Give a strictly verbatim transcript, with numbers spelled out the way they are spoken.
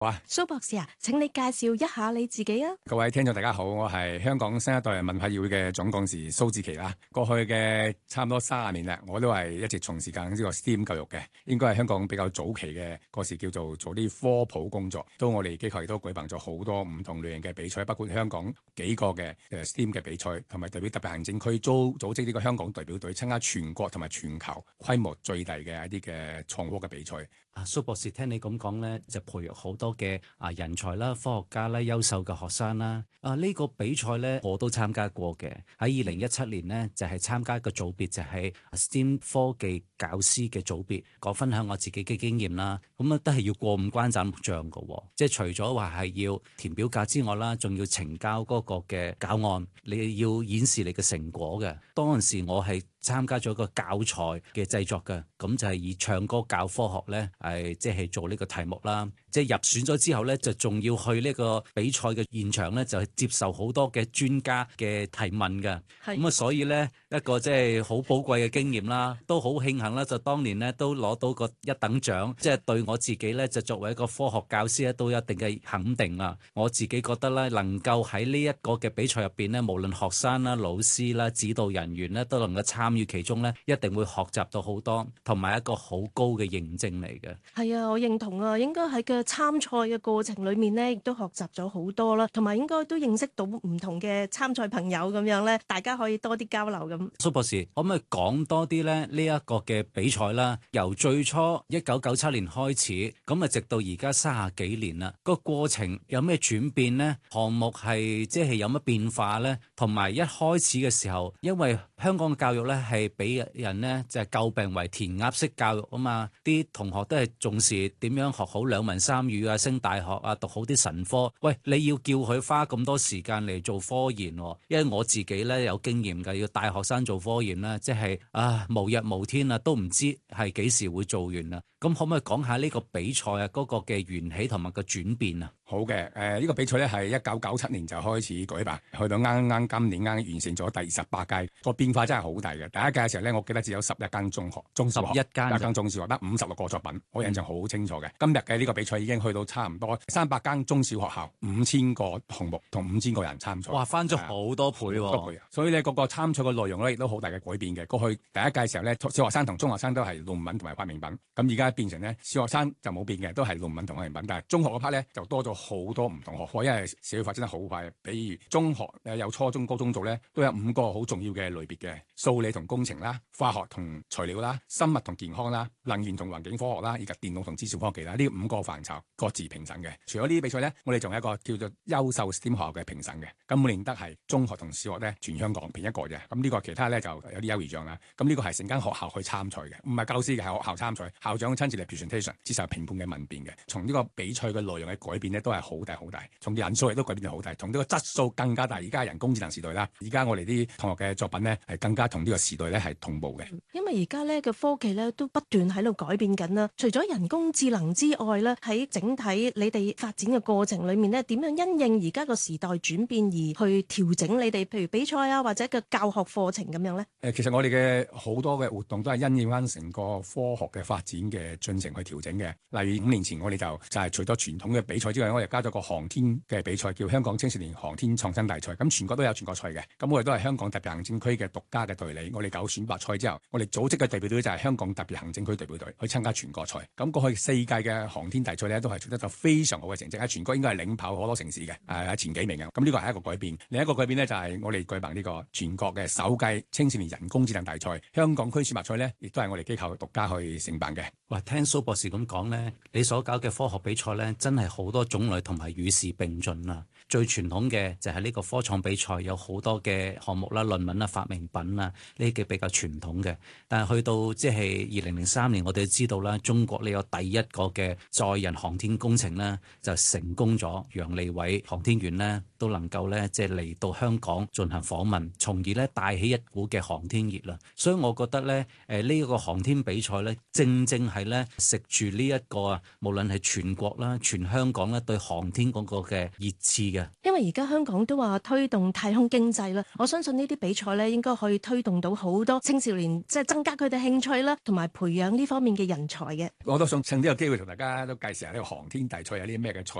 哇， 蘇博士啊，請你介紹一下你自己啊！ 各位聽眾大家好，我係香港新一代文化議會嘅總幹事蘇志祺啦。過去嘅差唔多三十年啦，我都係一直從事緊呢個 S T E M 教育嘅，應該係香港比較早期嘅嗰時叫做做啲科普工作。都我哋機構亦都舉辦咗好多唔同類型嘅比賽，包括香港幾個嘅誒 S T E M 嘅比賽，同埋代表特別行政區組組織呢個香港代表隊參加全國同埋全球規模最大嘅一啲嘅創科嘅比賽。 啊，蘇博士聽你咁講咧，就培育好多嘅啊人才啦、科學家啦、優秀嘅學生啦。啊，呢個比賽咧我都參加過嘅。喺二零一七年呢，就係參加一個組別，就係 S T E M 科技教師嘅組別。我分享我自己嘅經驗啦。咁啊，都係要過五關斬六將嘅。即係除咗話係要填表格之外啦，仲要呈交嗰個嘅教案，你要演示你嘅成果嘅。當陣時我係參加咗個教材嘅製作嘅，咁就係以唱歌教科學咧，係即係做呢個題目啦。即係入選咗之後咧，就仲要去呢個比賽嘅現場咧，就係接受好多嘅專家嘅提問嘅。咁啊，所以咧一個即係好寶貴嘅經驗啦，都好慶幸啦。就當年咧都攞到個一等獎，即係對我自己咧就作為一個科學教師咧都有一定嘅肯定啊。我自己覺得咧，能夠喺呢一個嘅比賽入邊咧，無論學生啦、老師啦、指導人員咧，都能夠參與其中咧，一定會學習到好多，同埋一個好高嘅認證嚟嘅。 係啊，我認同啊，應該喺嘅參賽嘅過程裏面呢，亦都學習咗好多啦，同埋應該都認識到唔同嘅參賽朋友咁樣咧，大家可以多啲交流咁。 蘇博士，可唔可以講多啲咧？呢一個嘅比賽啦，由最初一九九七年開始，咁啊直到而家三十幾年啦，個過程有咩轉變呢？項目係即係有乜變化呢？同埋一開始嘅時候，因為香港嘅教育咧係俾人呢就係詬病為填鴨式教育啊嘛，啲同學都係重視點樣學好兩文三語啊，升大學啊，讀好啲神科。喂，你要叫佢花咁多時間嚟做科研喎，因為我自己咧有經驗㗎，要帶學生做科研啦，即係啊無日無天啊，都唔知係幾時會做完啊。咁可唔可以講下呢個比賽啊嗰個嘅緣起同埋個轉變啊？ 好嘅，誒、呃、呢、這個比賽咧係一九九七年就開始舉辦，去到啱啱今年啱完成咗第十八屆，個變化真係好大嘅。第一屆嘅時候咧，我記得只有十一間中學、中小學， 十一間， 一間中小學得五十六個作品，我印象好清楚嘅。嗯、今日嘅呢個比賽已經去到差唔多三百間中小學校，五千個項目同五千個人參賽。 哇，翻咗好多倍喎、 啊！多倍，所以咧個個參賽嘅內容咧亦都好大嘅改變嘅。過去第一屆嘅時候咧，小學生同中學生都係論文同埋發明品，咁而家變成咧小學生就冇變嘅，都係論文同發明品，但係中學嗰 part 咧就多咗好多唔同學科，因為社會發展得好快。比如中學誒有初中、高中做咧，都有五個好重要嘅類別嘅，數理同工程啦、化學同材料啦、生物同健康啦、能源同環境科學啦，以及電腦同資訊科技啦，呢五個範疇各自評審嘅。除咗呢啲比賽咧，我哋仲有一個叫做優秀 S T E M 學校嘅評審嘅。咁每年得係中學同小學咧，全香港評一個嘅。咁呢個其他咧就有啲優異獎啦。咁呢個係成間學校去參賽嘅，唔係教師嘅，係學校參賽。校長親自嚟 presentation，接受評判嘅問辯嘅。從呢個比賽嘅內容嘅改變咧，都係好大好大。從人數亦都改變咗好大，同呢個質素更加大。而家人工智能時代啦，而家我哋啲同學嘅作品咧係更加同呢個時代咧係同步嘅。 因為而家咧嘅科技咧都不斷喺度改變緊啦。除咗人工智能之外咧，喺整體你哋發展嘅過程裏面咧，點樣因應而家個時代轉變而去調整你哋，譬如比賽啊或者嘅教學課程咁樣咧？ 誒，其實我哋嘅好多嘅活動都係因應翻成個科學嘅發展嘅進程去調整嘅。例如五年前我哋就就係除咗傳統嘅比賽之外，我哋加咗個航天嘅比賽，叫香港青少年航天創新大賽。咁全國都有全國賽嘅。咁我哋都係香港特別行政區嘅獨家嘅隊理。我哋搞選拔賽之後，我哋組織嘅代表隊就係香港特別行政區代表隊去參加全國賽。咁過去四屆嘅航天大賽咧，都係取得咗非常好嘅成績，喺全國應該係領跑好多城市嘅，誒喺前幾名嘅。咁呢個係一個改變。另一個改變呢，就係我哋舉辦呢個全國嘅首屆青少年人工智能大賽，香港區選拔賽呢，亦都係我哋機構獨家去承辦嘅。 哇，聽蘇博士咁講呢，你所搞嘅科學比賽呢，真係好多種類同埋與時並進啦。最傳統嘅就係呢個科創比賽，有好多嘅項目啦、論文啦、發明品啦，呢啲比較傳統嘅。但係去到即係二零零三年，我哋知道啦，中國呢個第一個嘅載人航天工程呢，就成功咗，楊利偉航天員呢，都能夠呢，即係嚟到香港進行訪問，從而呢帶起一股嘅航天熱啦。所以我覺得呢，誒呢一個航天比賽呢，正正係呢食住呢一個啊，無論係全國啦、全香港啦，對對航天嗰個嘅熱刺嘅。 因為而家香港都話推動太空經濟啦，我相信呢啲比賽咧應該可以推動到好多青少年，即係增加佢哋興趣啦，同埋培養呢方面嘅人才嘅。 我都想趁呢個機會同大家都介紹下呢個航天大賽有啲咩嘅賽